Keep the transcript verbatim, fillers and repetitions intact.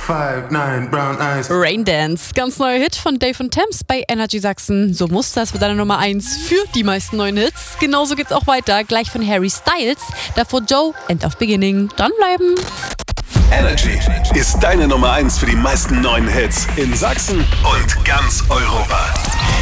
five, nine, brown eyes. Raindance, ganz neuer Hit von Dave und Thames bei Energy Sachsen. So muss das für deine Nummer eins für die meisten neuen Hits. Genauso geht's auch weiter, gleich von Harry Styles. Davor Joe, End of Beginning. Dranbleiben. Energy ist deine Nummer eins für die meisten neuen Hits in Sachsen und ganz Europa.